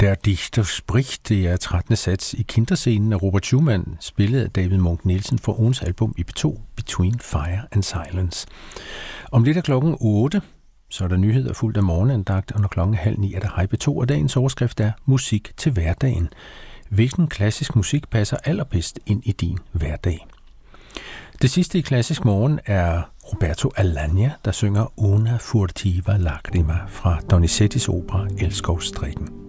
Der Dichter spricht, det er 13. sats i Kinderscenen af Robert Schumann, spillet af David Munch Nielsen fra ugens album IP2, Between Fire and Silence. Om lidt er klokken 8, så er der nyheder fuldt af morgenandagt, og når klokken 8:30 er der Hej P2, og dagens overskrift er Musik til hverdagen. Hvilken klassisk musik passer allerbedst ind i din hverdag? Det sidste i Klassisk Morgen er Roberto Alagna, der synger Una furtiva lacrima fra Donizettis opera Elskovsstrikken.